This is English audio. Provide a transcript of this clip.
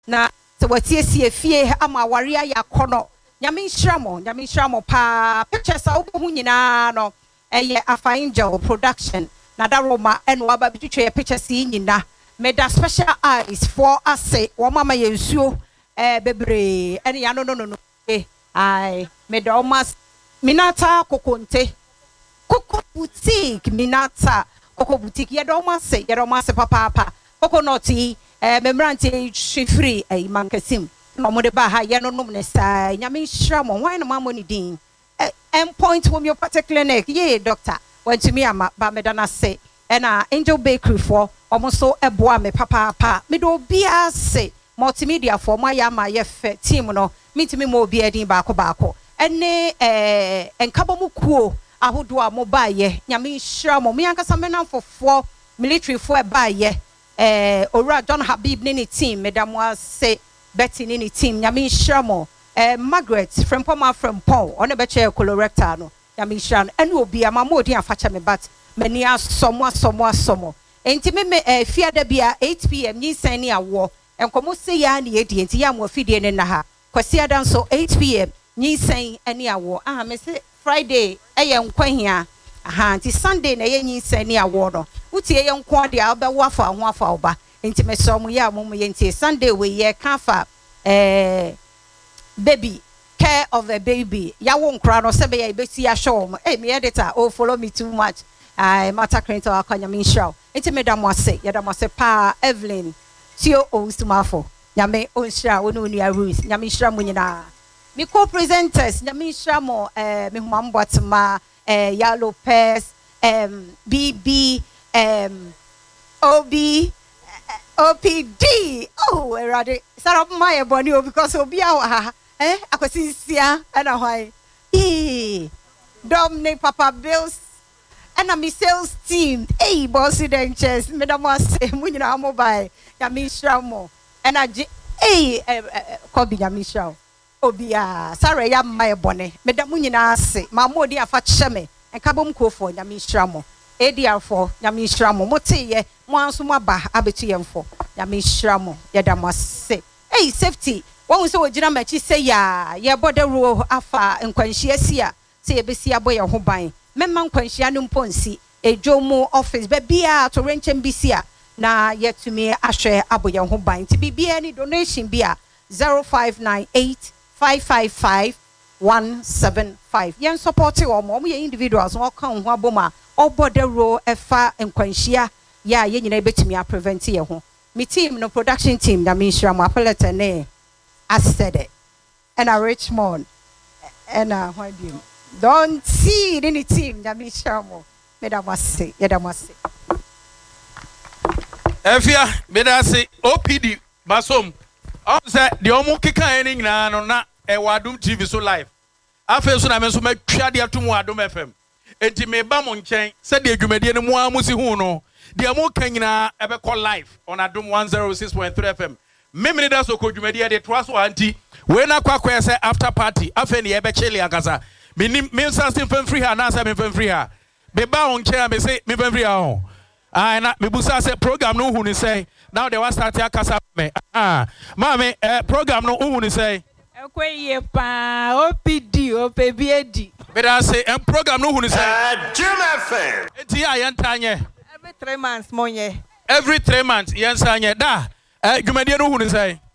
na se watiesie fie ama waria ya kono nyame nhyira pa pictures a wo hu nyina no eye Afa Angel production na da Roma eno aba bitwetwe pictures yi nyina meda special eyes for ase wo mama ye nsuo bebre ene ya no ai meda o mas Minata Kokonte Koko boutique Minata Koko boutique ye do mase papa coconut membrante free mankasim no mo de ba ha ye no nom ne sai nyame nhyira mo wan no mamo ni din endpoint homeopathic clinic ye doctor went to me ama ba me dana say na Angel Bakery for omoso eboa me papa me do bia say multimedia for my ama ye fe team no mitimi mo bia din baako ene enkabo mu kuo ahodo a mo ba ye nyame nhyira mo me ankasa me nan fofo military for e ba ye Ora John Habib nini team Madam was say Betty nini team Nyami Shramo Margaret from Poma from Paul on a beche colorectal no Nyami Shran and will be a mamodi and facha me but many are somo enti me fear de bia 8 p.m. ni sani awo enkomo se ya ni edi enti ya mo fidie ne na ha kwasi adan so 8 p.m. ni san ani awo me say Friday nkwa aha nti Sunday na ye nyi sani awo no utie ye nko de a obewo afa ho afa oba nti me so mo ya mo ye nti Sunday we ye kafa baby care of a baby ya wo nkra no sebe ya ibesi ya show mo me editor follow me too much matter crento akanya me show nti me da mo ase ya da mo ase pa Evelyn tio Ostumafo nyame onhira wonu nua Ruth nyame hira mo nyina mi co-presenters nyame hira mo me humambotma Ya Lopez, BB, OB, OPD. Oh, erade. Sarah my body because Obi awa akwasisia ana why. Dominic Papa Bills and a sales team. Hey, bossy dentures. Madam was saying na mobile. Ya mishra mo. And Kobe ya mishra. Obia Sarah ya my bonnet medamu nyina ase mamodi afa cheme enkabom kofo nyame hira mo ADR4 nyame hira mo moteye mo anso mo aba abetu yemfo nyame hira mo yeda mo ase safety won se wogina machi se ya ye bode ro afa nkwanhia sia se ye besi aboye ho ban memma nkwanhia no mponsi edwomu office ba bia to renchem bisia na yetumi ahwe aboye ho ban ti bibia ni donation bia 0598 555-175. Yen supporting or ye individuals or come waboma or border row efa and quenchia ya yen able me a prevent ye home. Me team no production team that means Ram Appellate ne as said it. And a Richmond and a what do you don't see any team that means Shamo. Meda must say, Yeda must say. Efia, Meda say OPD Masom. Say the omo kika eni na no na Wadum TV so live. Afa so na me so matwa de atum Wadum FM. Enti me ba mo nchen se de adwumade ne mo amusi hu no. De mo kan nyina ebe call live on Adum 106.3 FM. Memini da so ko adwumade de to aso anti we na kwakwa se after party afa ne ebe chele akasa. Me nsa sim fan free ha na sa me fan free ha. Be ba on nchen me say me fan free ha ho. Na me busa se program no hu ni say now they want start akasa me. Mama program no hu ni say OPD, OPBD. But I say, program no one is Jim FM. Every 3 months, money. Every 3 months, yes, I da. You may know who is say.